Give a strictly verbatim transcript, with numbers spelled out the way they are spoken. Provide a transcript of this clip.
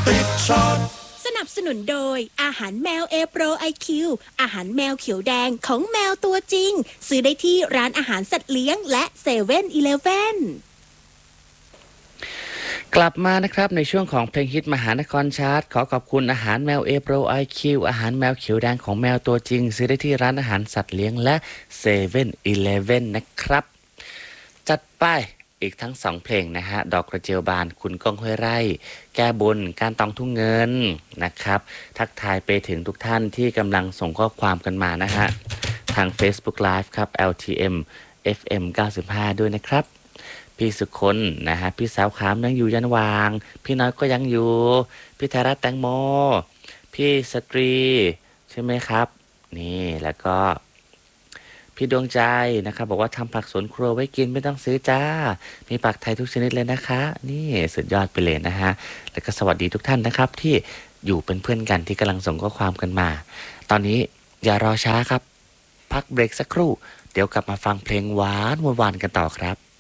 ติดชาร์ตสนับสนุนโดยอาหารแมวเอโปรไอคิวอาหารแมวเขียวแดงของแมวตัวจริงซื้อได้ที่ร้านอาหารสัตว์เลี้ยงและเซเว่นอีเลฟเว่นกลับมานะครับในช่วงของเพลงฮิตมหานครชาร์ตขอขอบคุณอาหารแมวเอโปรไอคิวอาหารแมวเขียวแดงของแมวตัวจริงซื้อได้ที่ร้านอาหารสัตว์เลี้ยงและเซเว่นอีเลฟเว่นนะครับจัดไปอีกทั้งสองเพลงนะฮะดอกกระเจียวบานคุณก้องห้วยไร่แก้บนการตองทุ่งเงินนะครับทักทายไปถึงทุกท่านที่กำลังส่งข้อความกันมานะฮะทาง Facebook Live ครับ แอล ที เอ็ม เอฟ เอ็ม เก้าสิบห้าด้วยนะครับพี่สุคนนะฮะพี่สาวขามยังอยู่ยันวางพี่น้อยก็ยังอยู่พี่ธารัตน์แตงโมพี่สตรีใช่ไหมครับนี่แล้วก็พี่ดวงใจนะครับบอกว่าทำผักสวนครัวไว้กินไม่ต้องซื้อจ้ามีผักไทยทุกชนิดเลยนะคะนี่สุดยอดไปเลยนะฮะแล้วก็สวัสดีทุกท่านนะครับที่อยู่เป็นเพื่อนกันที่กำลังส่งข้อความกันมาตอนนี้อย่ารอช้าครับพักเบรกสักครู่เดี๋ยวกลับมาฟังเพลงหวานหวานกันต่อครับ